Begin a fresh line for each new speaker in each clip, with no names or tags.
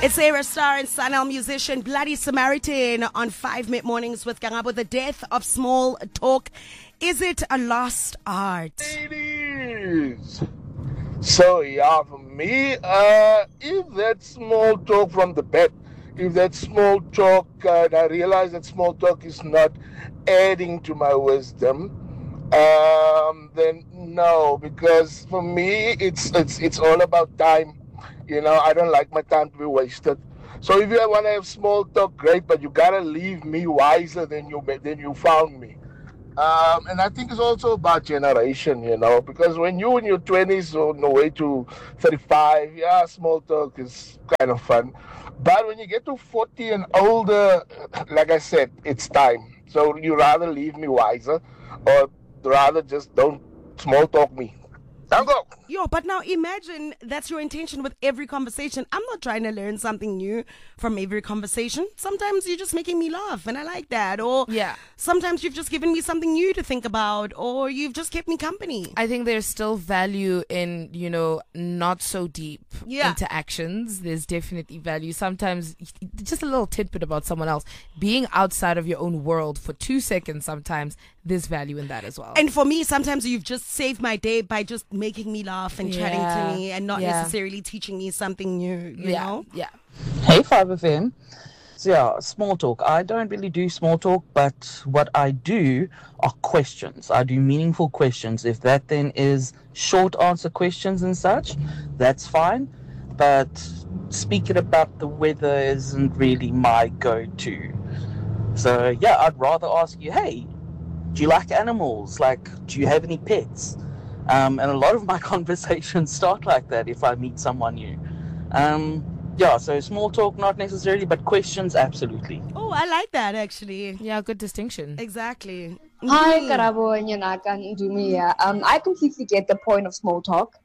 It's Sarah Star and Sanel musician Bloody Samaritan on 5 Mid Mornings with Gangabo. The death of small talk. Is it a lost art?
It is. So yeah, for me, if that small talk from the back, if that small talk, and I realize that small talk is not adding to my wisdom, then no, because for me, it's all about time. You know, I don't like my time to be wasted. So if you want to have small talk, great, but you gotta leave me wiser than you found me. And I think it's also about generation, you know, because when you're in your 20s on the way to 35, yeah, small talk is kind of fun. But when you get to 40 and older, like I said, it's time. So you rather leave me wiser or rather just don't small talk me. Now go.
Yo, but now imagine that's your intention with every conversation. I'm not trying to learn something new from every conversation. Sometimes you're just making me laugh, and I like that. Or sometimes you've just given me something new to think about, or you've just kept me company.
I think there's still value in, you know, not so deep interactions. There's definitely value. Sometimes just a little tidbit about someone else. Being outside of your own world for 2 seconds, sometimes there's value in that as well.
And for me, sometimes you've just saved my day by just making me laugh and chatting to me and not necessarily teaching me something new, you know?
Yeah.
Hey, 5FM. So yeah, small talk. I don't really do small talk, but what I do are questions. I do meaningful questions. If that then is short answer questions and such, that's fine. But speaking about the weather isn't really my go-to. So yeah, I'd rather ask you, hey, do you like animals? Like, do you have any pets? And a lot of my conversations start like that if I meet someone new. So small talk, not necessarily, but questions, absolutely.
Oh, I like that, actually.
Yeah, good distinction.
Exactly.
Hi, Karabo and Yanaka and Dumia. I completely get the point of small talk.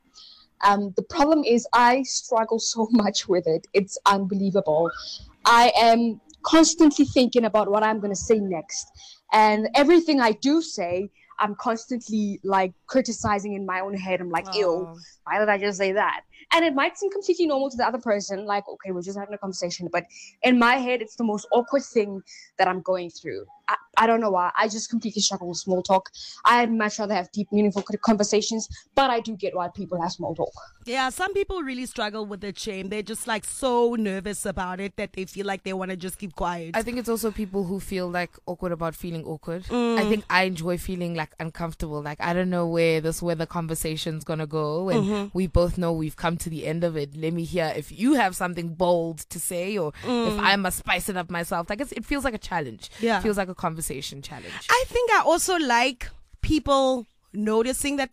The problem is I struggle so much with it. It's unbelievable. I am constantly thinking about what I'm going to say next. And everything I do say, I'm constantly like criticizing in my own head. I'm like, ew, why did I just say that? And it might seem completely normal to the other person, like, okay, we're just having a conversation. But in my head, it's the most awkward thing that I'm going through. I don't know why. I just completely struggle with small talk. I'd much rather have deep, meaningful conversations, but I do get why people have small talk.
Yeah, some people really struggle with the shame. They're just like so nervous about it that they feel like they want to just keep quiet.
I think it's also people who feel like awkward about feeling awkward. I think I enjoy feeling like uncomfortable. Like, I don't know where the conversation's going to go. And we both know we've come to the end of it. Let me hear if you have something bold to say or if I must spice it up myself. Like, it feels like a challenge.
Yeah.
It feels like a conversation challenge.
I think I also like people noticing that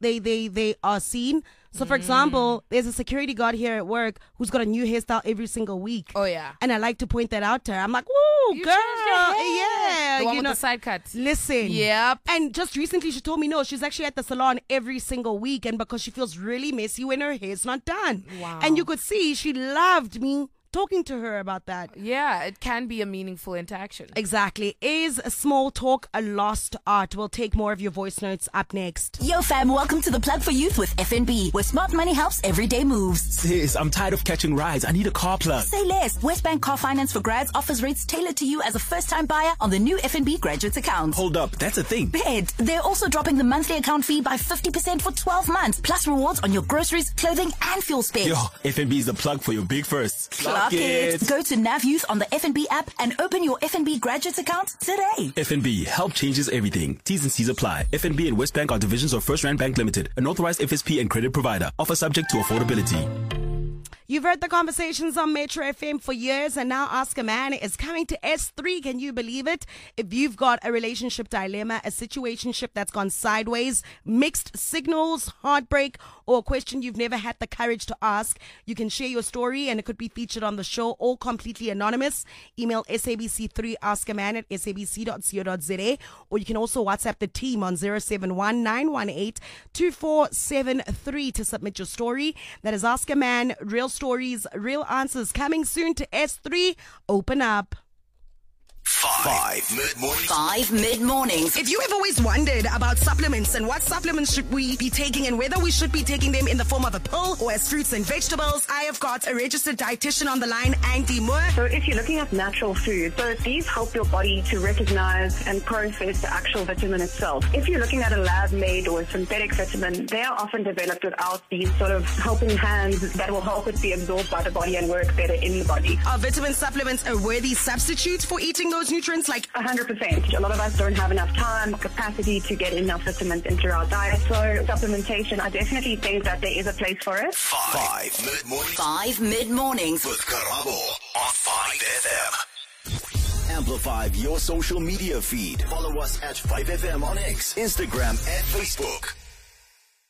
they are seen. So for example, there's a security guard here at work who's got a new hairstyle every single week.
Oh yeah.
And I like to point that out to her. I'm like, woo,
You
girl.
changed your hair.
Yeah.
The one with the side cut.
Listen.
Yep.
And just recently she told me no, she's actually at the salon every single week, and because she feels really messy when her hair's not done.
Wow.
And you could see she loved me talking to her about that.
Yeah, it can be a meaningful interaction.
Exactly. Is small talk a lost art? We'll take more of your voice notes up next.
Yo fam, welcome to the Plug for Youth with FNB, where smart money helps everyday moves.
Sis, I'm tired of catching rides. I need a car plug.
Say less. Westbank Car Finance for Grads offers rates tailored to you as a first-time buyer on the new FNB Graduate account.
Hold up, that's a thing.
Bet. They're also dropping the monthly account fee by 50% for 12 months, plus rewards on your groceries, clothing, and fuel spend.
Yo, FNB is the plug for your big firsts.
Clock it. Go to Nav Youth on the FNB app and open your FNB Graduate account today.
FNB, help changes everything. T's and C's apply. FNB and Westbank are divisions of First Rand Bank Limited, an authorized FSP and credit provider. Offer subject to affordability.
You've heard the conversations on Metro FM for years, and now Ask a Man is coming to S3. Can you believe it? If you've got a relationship dilemma, a situationship that's gone sideways, mixed signals, heartbreak, or a question you've never had the courage to ask, you can share your story and it could be featured on the show, all completely anonymous. Email SABC3askaman at sabc.co.za, or you can also WhatsApp the team on 071-918-2473 to submit your story. That is Ask a Man, real stories, real answers, coming soon to S3. Open up.
5 mid-morning.
5 mid-mornings.
If you have always wondered about supplements and what supplements should we be taking and whether we should be taking them in the form of a pill or as fruits and vegetables, I have got a registered dietitian on the line, Andy Moore.
So if you're looking at natural foods, so these help your body to recognize and process the actual vitamin itself. If you're looking at a lab-made or a synthetic vitamin, they are often developed without these sort of helping hands that will help it be absorbed by the body and work better in the body.
Are vitamin supplements a worthy substitute for eating those nutrients? Like
100%. A lot of us don't have enough time or capacity to get enough vitamins into our diet. So supplementation, I definitely think that there is a place for it.
5 mid-morning.
5 mid-mornings.
With Karabo on 5FM. Amplify your social media feed. Follow us at 5FM on X, Instagram, and Facebook.